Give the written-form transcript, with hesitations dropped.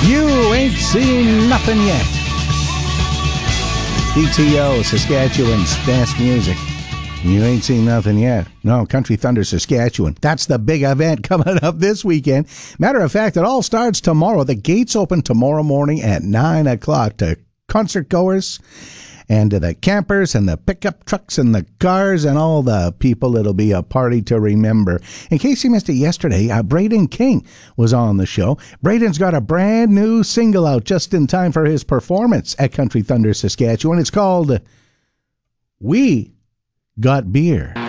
You ain't seen nothing yet. PTO, Saskatchewan's best music. You ain't seen nothing yet. No, Country Thunder Saskatchewan. That's the big event coming up this weekend. Matter of fact, it all starts tomorrow. The gates open tomorrow morning at 9 o'clock to concert goers and to the campers and the pickup trucks and the cars and all the people. It'll be a party to remember. In case you missed it yesterday, Braden King was on the show. Braden's got a brand new single out just in time for his performance at Country Thunder Saskatchewan. It's called We Got Beer.